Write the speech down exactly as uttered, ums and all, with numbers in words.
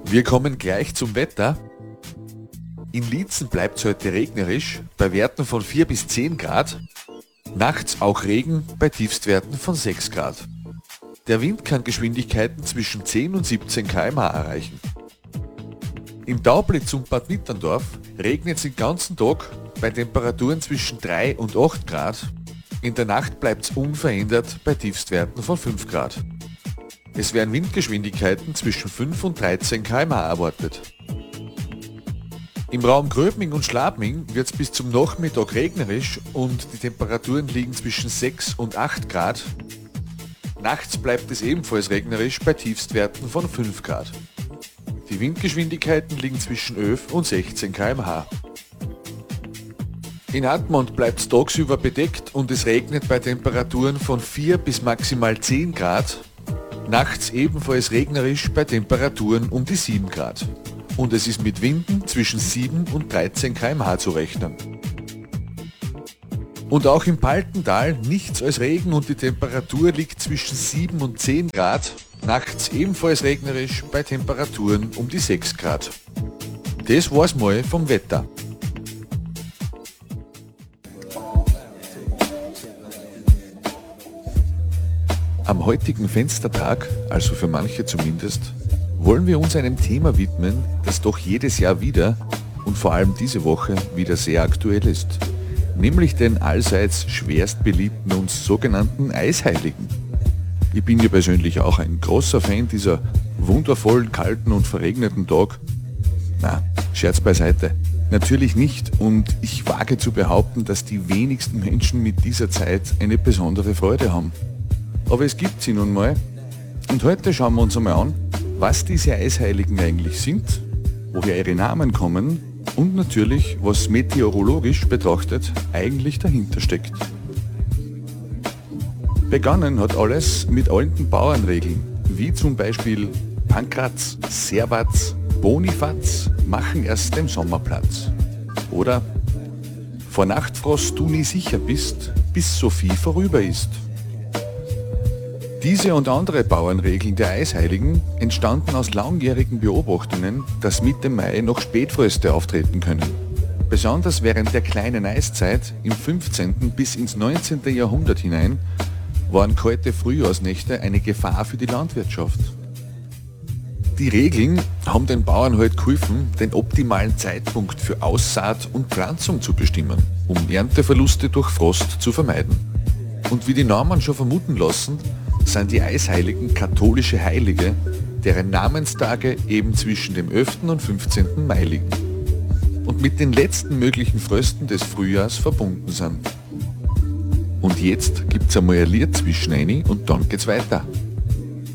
Wir kommen gleich zum Wetter. In Liezen bleibt es heute regnerisch, bei Werten von vier bis zehn Grad. Nachts auch Regen, bei Tiefstwerten von sechs Grad. Der Wind kann Geschwindigkeiten zwischen zehn und siebzehn Kilometer pro Stunde erreichen. In Daublitz und Bad Mitterndorf regnet es den ganzen Tag bei Temperaturen zwischen drei und acht Grad. In der Nacht bleibt es unverändert bei Tiefstwerten von fünf Grad. Es werden Windgeschwindigkeiten zwischen fünf und dreizehn Kilometer pro Stunde erwartet. Im Raum Gröbming und Schladming wird es bis zum Nachmittag regnerisch und die Temperaturen liegen zwischen sechs und acht Grad. Nachts bleibt es ebenfalls regnerisch bei Tiefstwerten von fünf Grad. Die Windgeschwindigkeiten liegen zwischen elf und sechzehn Kilometer pro Stunde. In Admont bleibt es tagsüber bedeckt und es regnet bei Temperaturen von vier bis maximal zehn Grad. Nachts ebenfalls regnerisch bei Temperaturen um die sieben Grad. Und es ist mit Winden zwischen sieben und dreizehn Kilometer pro Stunde zu rechnen. Und auch im Paltental nichts als Regen und die Temperatur liegt zwischen sieben und zehn Grad. Nachts ebenfalls regnerisch bei Temperaturen um die sechs Grad. Das war's mal vom Wetter. Am heutigen Fenstertag, also für manche zumindest, wollen wir uns einem Thema widmen, das doch jedes Jahr wieder und vor allem diese Woche wieder sehr aktuell ist, nämlich den allseits schwerst beliebten und sogenannten Eisheiligen. Ich bin ja persönlich auch ein großer Fan dieser wundervollen, kalten und verregneten Tag. Na, Scherz beiseite. Natürlich nicht und ich wage zu behaupten, dass die wenigsten Menschen mit dieser Zeit eine besondere Freude haben. Aber es gibt sie nun mal. Und heute schauen wir uns einmal an, was diese Eisheiligen eigentlich sind, woher ihre Namen kommen und natürlich, was meteorologisch betrachtet eigentlich dahinter steckt. Begonnen hat alles mit alten Bauernregeln, wie zum Beispiel Pankratz, Servatz, Bonifaz machen erst dem Sommer Platz. Oder vor Nachtfrost du nie sicher bist, bis Sophie vorüber ist. Diese und andere Bauernregeln der Eisheiligen entstanden aus langjährigen Beobachtungen, dass Mitte Mai noch Spätfröste auftreten können. Besonders während der kleinen Eiszeit im fünfzehnten bis ins neunzehnten Jahrhundert hinein waren kalte Frühjahrsnächte eine Gefahr für die Landwirtschaft. Die Regeln haben den Bauern halt geholfen, den optimalen Zeitpunkt für Aussaat und Pflanzung zu bestimmen, um Ernteverluste durch Frost zu vermeiden. Und wie die Namen schon vermuten lassen, sind die Eisheiligen katholische Heilige, deren Namenstage eben zwischen dem elften und fünfzehnten Mai liegen und mit den letzten möglichen Frösten des Frühjahrs verbunden sind. Und jetzt gibt's einmal ein Lied zwischen rein und dann geht's weiter.